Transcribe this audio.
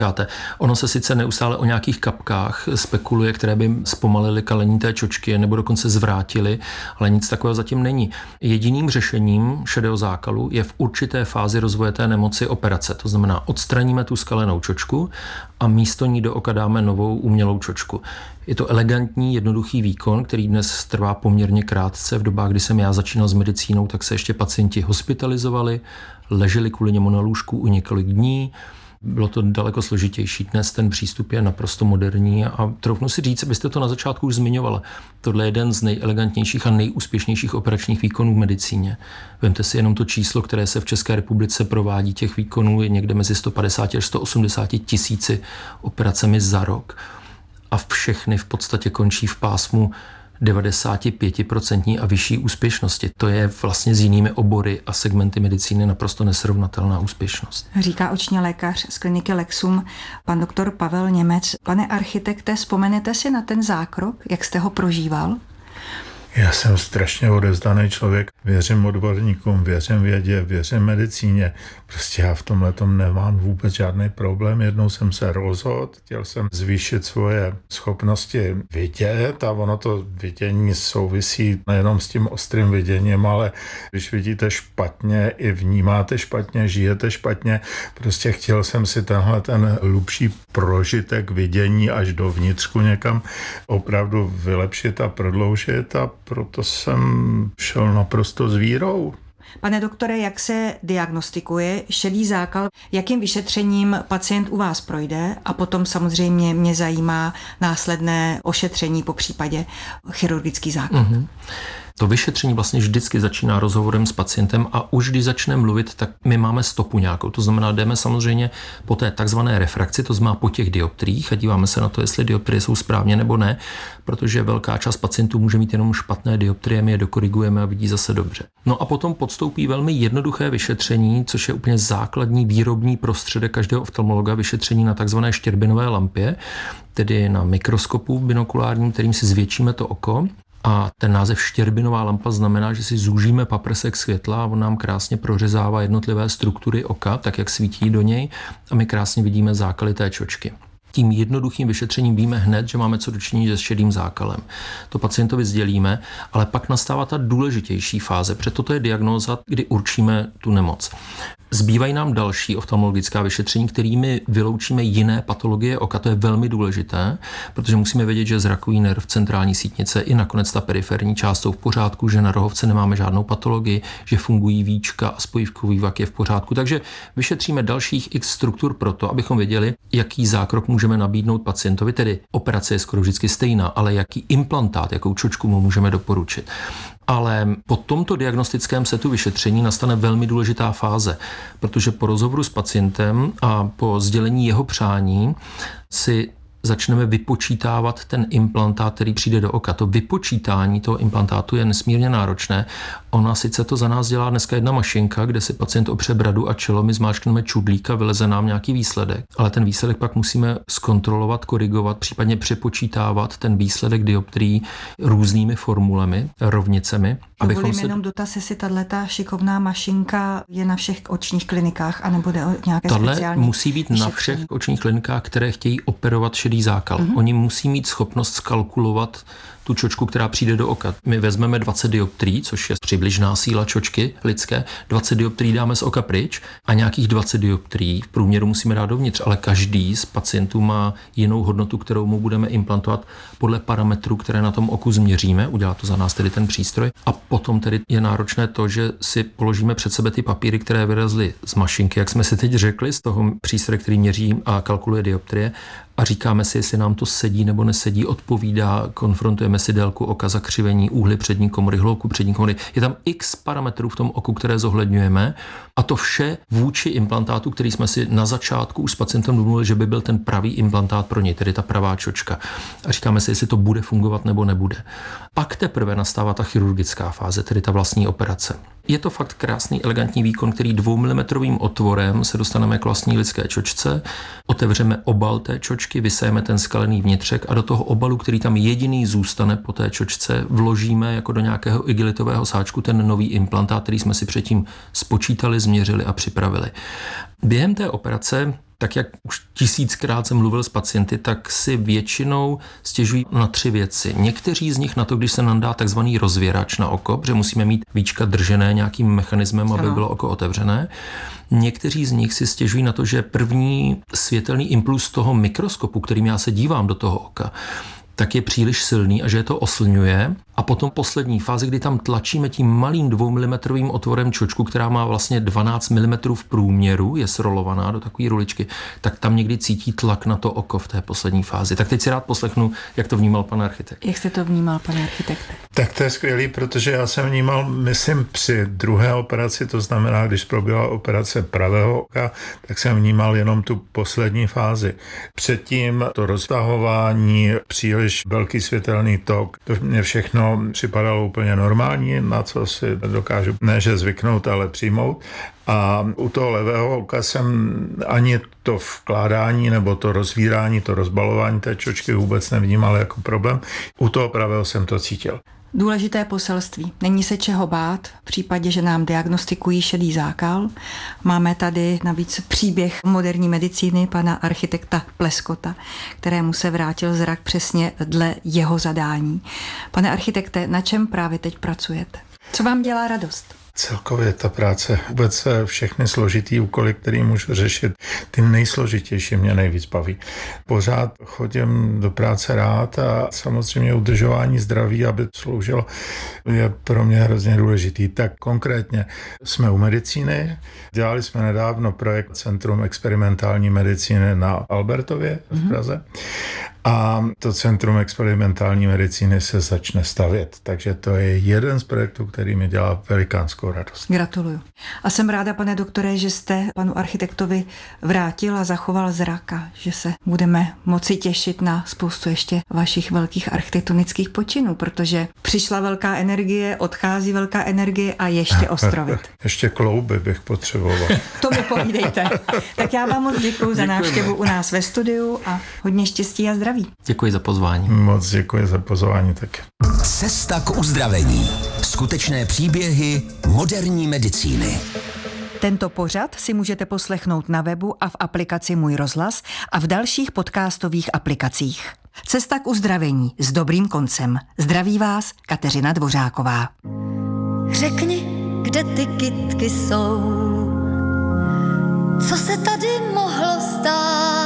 Ono se sice neustále o nějakých kapkách spekuluje, které by zpomalily kalení té čočky nebo dokonce zvrátily, ale nic takového zatím není. Jediným řešením šedého zákalu je v určité fázi rozvoje té nemoci operace. To znamená, odstraníme tu skalenou čočku a místo ní do oka dáme novou umělou čočku. Je to elegantní, jednoduchý výkon, který dnes trvá poměrně krátce. V dobách, kdy jsem já začínal s medicínou, tak se ještě pacienti hospitalizovali, leželi kvůli němu na lůžku u několik dní. Bylo to daleko složitější. Dnes ten přístup je naprosto moderní a troufnu si říct, abyste to na začátku už zmiňovala. Tohle je jeden z nejelegantnějších a nejúspěšnějších operačních výkonů v medicíně. Vemte si jenom to číslo, které se v České republice provádí těch výkonů, je někde mezi 150 až 180 tisíci operacemi za rok. A všechny v podstatě končí v pásmu 95% a vyšší úspěšnosti. To je vlastně s jinými obory a segmenty medicíny naprosto nesrovnatelná úspěšnost. Říká oční lékař z kliniky Lexum, pan doktor Pavel Němec. Pane architekte, vzpomenete si na ten zákrok, jak jste ho prožíval? Já jsem strašně odevzdaný člověk, věřím odborníkům, věřím vědě, věřím medicíně. Prostě já v tomhletom nemám vůbec žádný problém. Jednou jsem se rozhodl, chtěl jsem zvýšit svoje schopnosti vidět a ono to vidění souvisí nejenom s tím ostrým viděním, ale když vidíte špatně, i vnímáte špatně, žijete špatně. Prostě chtěl jsem si tenhle ten hlubší prožitek vidění až do vnitřku někam opravdu vylepšit a prodloužit a proto jsem šel naprosto s vírou. Pane doktore, jak se diagnostikuje šedý zákal, jakým vyšetřením pacient u vás projde a potom samozřejmě mě zajímá následné ošetření, popřípadě chirurgický zákrok. To vyšetření vlastně vždycky začíná rozhovorem s pacientem a už když začne mluvit, tak my máme stopu nějakou. To znamená, jdeme samozřejmě po té takzvané refrakci, to znamená po těch dioptriích a díváme se na to, jestli dioptrie jsou správně nebo ne, protože velká část pacientů může mít jenom špatné dioptrie, my je dokorigujeme a vidí zase dobře. No a potom podstoupí velmi jednoduché vyšetření, což je úplně základní výrobní prostředek každého oftalmologa, vyšetření na takzvané štěrbinové lampě, tedy na mikroskopu binokulárním, kterým si zvětšíme to oko. A ten název štěrbinová lampa znamená, že si zúžíme paprsek světla a on nám krásně prořezává jednotlivé struktury oka, tak jak svítí do něj a my krásně vidíme zákaly té čočky. Tím jednoduchým vyšetřením víme hned, že máme co dočinění se šedým zákalem. To pacientovi sdělíme, ale pak nastává ta důležitější fáze, protože toto je diagnóza, kdy určíme tu nemoc. Zbývají nám další oftalmologická vyšetření, kterými vyloučíme jiné patologie oka. To je velmi důležité, protože musíme vědět, že zrakový nerv, centrální sítnice i nakonec ta periferní část jsou v pořádku, že na rohovce nemáme žádnou patologii, že fungují víčka a spojivkový vak je v pořádku. Takže vyšetříme dalších x struktur proto, abychom věděli, jaký zákrok můžeme nabídnout pacientovi. Tedy operace je skoro vždycky stejná, ale jaký implantát, jakou čočku mu můžeme doporučit. Ale po tomto diagnostickém setu vyšetření nastane velmi důležitá fáze, protože po rozhovoru s pacientem a po sdělení jeho přání si začneme vypočítávat ten implantát, který přijde do oka. To vypočítání toho implantátu je nesmírně náročné. Ona sice to za nás dělá dneska jedna mašinka, kde si pacient opře bradu a čelo, my zmáčkneme čudlík a vyleze nám nějaký výsledek. Ale ten výsledek pak musíme zkontrolovat, korigovat, případně přepočítávat ten výsledek dioptrií různými formulemi, rovnicemi. Dovolím jenom dotaz, jestli tato šikovná mašinka je na všech očních klinikách, anebo jde o nějaké speciální musí být na všech očních klinikách, které chtějí operovat šedý zákal. Oni musí mít schopnost skalkulovat tu čočku, která přijde do oka. My vezmeme 20 dioptrií, což je přibližná síla čočky lidské, 20 dioptrií dáme z oka pryč a nějakých 20 dioptrií v průměru musíme dát dovnitř, ale každý z pacientů má jinou hodnotu, kterou mu budeme implantovat podle parametrů, které na tom oku změříme, udělá to za nás tedy ten přístroj a potom tedy je náročné to, že si položíme před sebe ty papíry, které vyrazly z mašinky, jak jsme si teď řekli, z toho přístroje, který měří a kalkuluje dioptrie a říkáme si, jestli nám to sedí nebo nesedí, odpovídá, konfrontujeme si délku oka, zakřivení, úhly přední komory, hloubku přední komory. Je tam x parametrů v tom oku, které zohledňujeme a to vše vůči implantátu, který jsme si na začátku už s pacientem domluvili, že by byl ten pravý implantát pro něj, tedy ta pravá čočka. A říkáme si, jestli to bude fungovat nebo nebude. Pak teprve nastává ta chirurgická fáze, tedy ta vlastní operace. Je to fakt krásný, elegantní výkon, který 2 mm otvorem se dostaneme k vlastní lidské čočce, otevřeme obal té čočky, vysejeme ten skalený vnitřek a do toho obalu, který tam jediný zůstane po té čočce, vložíme jako do nějakého igelitového sáčku ten nový implantát, který jsme si předtím spočítali, změřili a připravili. Během té operace tak jak už 1000krát jsem mluvil s pacienty, tak si většinou stěžují na 3 věci. Někteří z nich na to, když se nám dá takzvaný rozvěrač na oko, protože musíme mít víčka držené nějakým mechanismem, aby bylo oko otevřené. Někteří z nich si stěžují na to, že první světelný impuls toho mikroskopu, kterým já se dívám do toho oka, tak je příliš silný a že je to oslňuje. A potom poslední fáze, kdy tam tlačíme tím malým 2 mm otvorem čočku, která má vlastně 12 mm v průměru, je srolovaná do takové ruličky, tak tam někdy cítí tlak na to oko v té poslední fázi. Tak teď si rád poslechnu, jak to vnímal pan architekt. Jak jste to vnímal, pane architekte? Tak to je skvělý, protože já jsem vnímal, myslím, při druhé operaci, to znamená, když proběhla operace pravého oka, tak jsem vnímal jenom tu poslední fázi. Předtím to roztahování, příliš velký světelný tok, to mě všechno připadalo úplně normální, na co si dokážu ne že zvyknout, ale přijmout. A u toho levého oka jsem ani to vkládání nebo to rozvírání, to rozbalování té čočky vůbec nevnímal jako problém. U toho pravého jsem to cítil. Důležité poselství. Není se čeho bát v případě, že nám diagnostikují šedý zákal. Máme tady navíc příběh moderní medicíny pana architekta Pleskota, kterému se vrátil zrak přesně dle jeho zadání. Pane architekte, na čem právě teď pracujete? Co vám dělá radost? Celkově ta práce, vůbec všechny složitý úkoly, který můžu řešit, ty nejsložitější mě nejvíc baví. Pořád chodím do práce rád a samozřejmě udržování zdraví, aby sloužilo, je pro mě hrozně důležitý. Tak konkrétně jsme u medicíny, dělali jsme nedávno projekt Centrum experimentální medicíny na Albertově v Praze. A to Centrum experimentální medicíny se začne stavět. Takže to je jeden z projektů, který mi dělá velikánskou radost. Gratuluju. A jsem ráda, pane doktore, že jste panu architektovi vrátil a zachoval zraka, že se budeme moci těšit na spoustu ještě vašich velkých architektonických počinů, protože přišla velká energie, odchází velká energie a ještě ostrovit. Ještě klouby bych potřeboval. To mi povídejte. Tak já vám moc děkuju za návštěvu u nás ve studiu a hodně štěstí a zdraví. Děkuji za pozvání. Moc děkuji za pozvání taky. Cesta k uzdravení. Skutečné příběhy moderní medicíny. Tento pořad si můžete poslechnout na webu a v aplikaci Můj rozhlas a v dalších podcastových aplikacích. Cesta k uzdravení s dobrým koncem. Zdraví vás Kateřina Dvořáková. Řekni, kde ty kytky jsou, co se tady mohlo stát?